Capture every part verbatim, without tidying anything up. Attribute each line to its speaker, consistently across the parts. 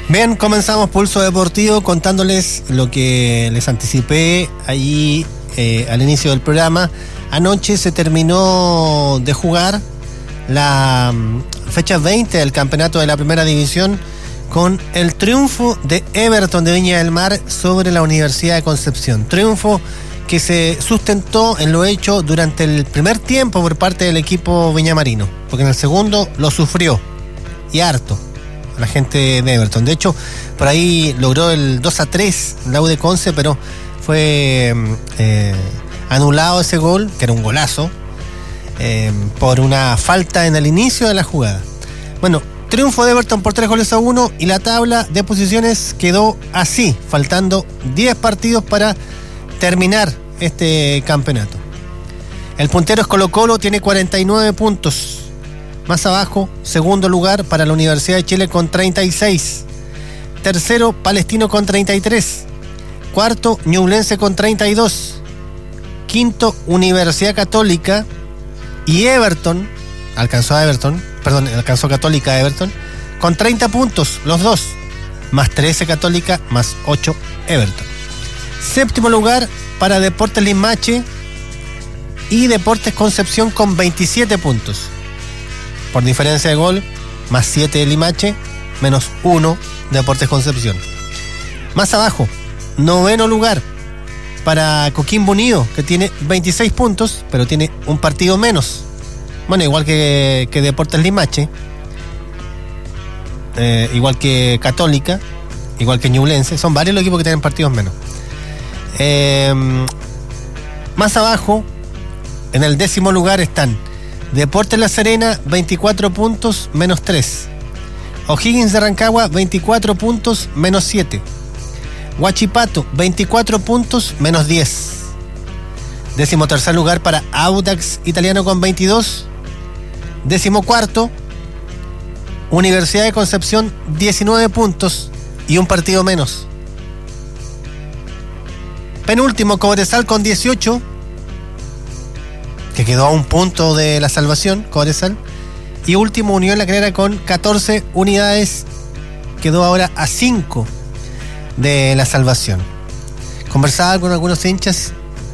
Speaker 1: Bien, comenzamos Pulso Deportivo contándoles lo que les anticipé allí eh, al inicio del programa. Anoche se terminó de jugar la um, fecha veinte del campeonato de la primera división con el triunfo de Everton de Viña del Mar sobre la Universidad de Concepción. Triunfo que se sustentó en lo hecho durante el primer tiempo por parte del equipo viñamarino, porque en el segundo lo sufrió, y harto, la gente de Everton. De hecho, por ahí logró el dos a tres la U de Conce, pero fue eh, anulado ese gol, que era un golazo, eh, por una falta en el inicio de la jugada. Bueno, triunfo de Everton por tres goles a uno, y la tabla de posiciones quedó así, faltando diez partidos para terminar este campeonato. El puntero es Colo-Colo, tiene cuarenta y nueve puntos. Más abajo, segundo lugar para la Universidad de Chile con treinta y seis. Tercero, Palestino con treinta y tres. Cuarto, Ñublense con treinta y dos. Quinto, Universidad Católica. Y Everton, alcanzó a Everton, perdón, alcanzó Católica a Everton, con treinta puntos, los dos. Más trece Católica, más ocho Everton. Séptimo lugar para Deportes Limache y Deportes Concepción con veintisiete puntos. Por diferencia de gol, más siete de Limache, menos uno Deportes Concepción. Más abajo, noveno lugar para Coquimbo Unido, que tiene veintiséis puntos, pero tiene un partido menos. Bueno, igual que, que Deportes Limache, eh, igual que Católica, igual que Ñublense, son varios los equipos que tienen partidos menos. Eh, más abajo, en el décimo lugar están Deportes La Serena, veinticuatro puntos, menos tres. O'Higgins de Rancagua, veinticuatro puntos, menos siete. Huachipato, veinticuatro puntos, menos diez. Décimo tercer lugar para Audax Italiano con veintidós. Décimo cuarto, Universidad de Concepción, diecinueve puntos y un partido menos. Penúltimo, Cobresal con dieciocho, que quedó a un punto de la salvación, Cobresal. Y último, Unión La Calera con catorce unidades, quedó ahora a cinco de la salvación. Conversaba con algunos hinchas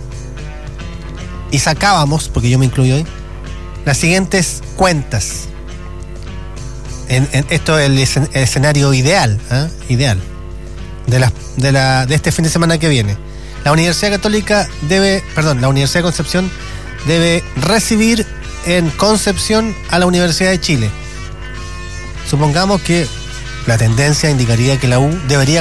Speaker 1: y sacábamos, porque yo me incluyo hoy, las siguientes cuentas. En, en, esto es el, escen- el escenario ideal, ¿eh? ideal de, la, de, la, de este fin de semana que viene. La Universidad Católica debe, perdón, la Universidad de Concepción debe recibir en Concepción a la Universidad de Chile. Supongamos que la tendencia indicaría que la U debería